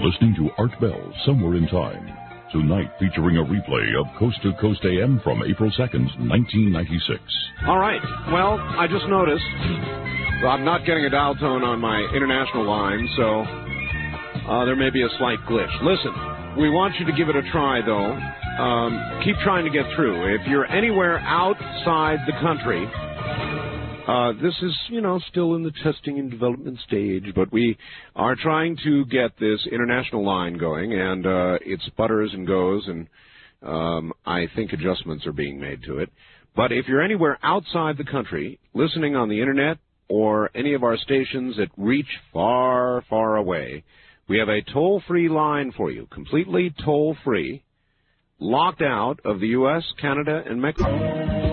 listening to Art Bell, Somewhere in Time. Tonight featuring a replay of Coast to Coast AM from April 2nd, 1996. All right. Well, I just noticed I'm not getting a dial tone on my international line, so there may be a slight glitch. Listen, we want you to give it a try, though. Keep trying to get through. If you're anywhere outside the country, this is, still in the testing and development stage, but we are trying to get this international line going, and it sputters and goes, and I think adjustments are being made to it. But if you're anywhere outside the country, listening on the Internet or any of our stations that reach far, far away, we have a toll-free line for you, completely toll-free, locked out of the U.S., Canada, and Mexico.